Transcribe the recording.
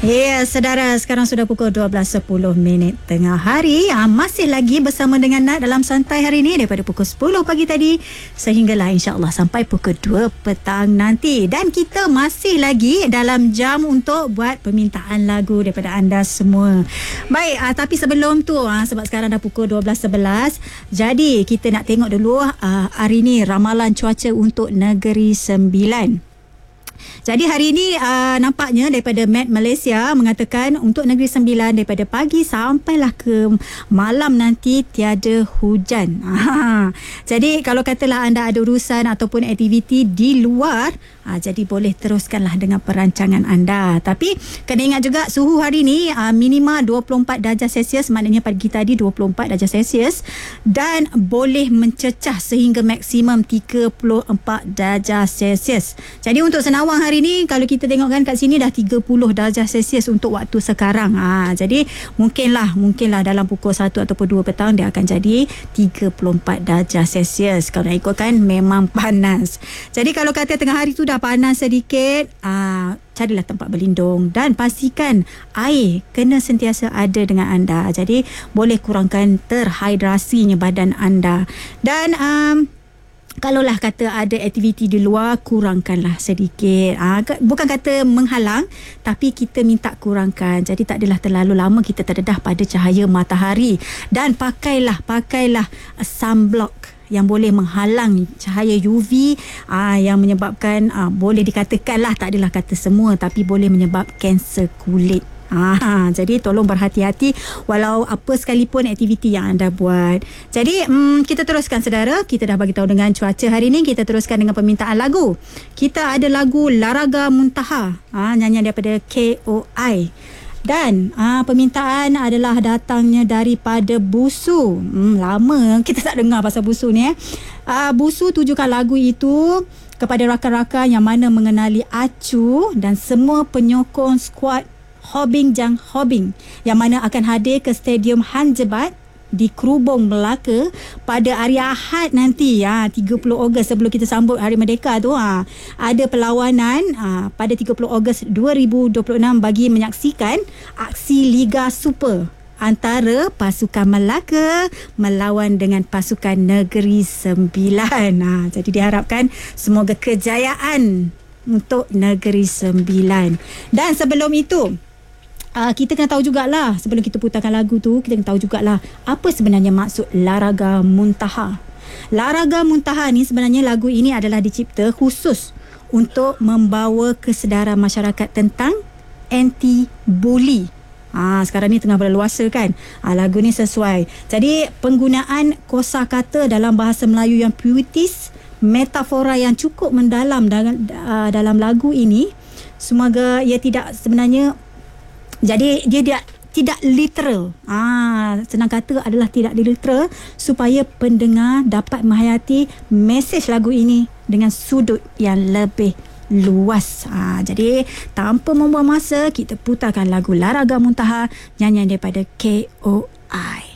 Ya, saudara, sekarang sudah pukul 12.10 tengah hari. Masih lagi bersama dengan Nat dalam santai hari ini daripada pukul 10 pagi tadi sehinggalah insya-Allah sampai pukul 2 petang nanti. Dan kita masih lagi dalam jam untuk buat permintaan lagu daripada anda semua. Baik, tapi sebelum tu sebab sekarang dah pukul 12.11, jadi kita nak tengok dulu hari ni ramalan cuaca untuk Negeri Sembilan. Jadi hari ini nampaknya daripada Met Malaysia mengatakan untuk Negeri Sembilan daripada pagi sampailah ke malam nanti tiada hujan. Jadi kalau katalah anda ada urusan ataupun aktiviti di luar, jadi boleh teruskanlah dengan perancangan anda. Tapi kena ingat juga suhu hari ini minima 24 darjah Celsius, maknanya pagi tadi 24 darjah Celsius, dan boleh mencecah sehingga maksimum 34 darjah Celsius. Jadi untuk Senawang hari ni kalau kita tengok kan kat sini dah 30 darjah Celsius untuk waktu sekarang. Jadi mungkinlah dalam pukul 1 ataupun 2 petang dia akan jadi 34 darjah Celsius. Kalau nak ikutkan memang panas. Jadi kalau kata tengah hari tu dah panas sedikit, carilah tempat berlindung dan pastikan air kena sentiasa ada dengan anda. Jadi boleh kurangkan terhidrasinya badan anda. Dan kalaulah kata ada aktiviti di luar, kurangkanlah sedikit. Bukan kata menghalang, tapi kita minta kurangkan. Jadi tak adalah terlalu lama kita terdedah pada cahaya matahari. Dan pakailah sunblock yang boleh menghalang cahaya UV yang menyebabkan boleh dikatakanlah, tak adalah kata semua, tapi boleh menyebab kanser kulit. Jadi tolong berhati-hati walau apa sekalipun aktiviti yang anda buat. Jadi kita teruskan saudara. Kita dah bagi tahu dengan cuaca hari ni. Kita teruskan dengan permintaan lagu. Kita ada lagu Laraga Muntaha, nyanyian daripada KOI. Dan permintaan adalah datangnya daripada Busu. Lama kita tak dengar pasal Busu ni. Busu tujukan lagu itu kepada rakan-rakan yang mana mengenali Acu dan semua penyokong skuad Hobing Jang Hobing yang mana akan hadir ke Stadium Han Jebat di Krubong, Melaka pada hari Ahad nanti 30 Ogos sebelum kita sambut Hari Merdeka tu. Ada perlawanan pada 30 Ogos 2026 bagi menyaksikan aksi Liga Super antara pasukan Melaka melawan dengan pasukan Negeri Sembilan. Jadi diharapkan semoga kejayaan untuk Negeri Sembilan. Dan sebelum itu kita kena tahu jugalah, sebelum kita putarkan lagu tu, kita kena tahu jugalah apa sebenarnya maksud Laraga Muntaha. Laraga Muntaha ni sebenarnya lagu ini adalah dicipta khusus untuk membawa kesedaran masyarakat tentang anti-bully. Sekarang ni tengah berleluasa kan. Lagu ni sesuai. Jadi penggunaan kosakata dalam bahasa Melayu yang puitis, metafora yang cukup mendalam dalam lagu ini, semoga ia tidak sebenarnya, jadi dia tidak literal. Senang kata adalah tidak literal, supaya pendengar dapat menghayati mesej lagu ini dengan sudut yang lebih luas. Jadi tanpa membuang masa, kita putarkan lagu Laraga Muntaha, nyanyian daripada KOI.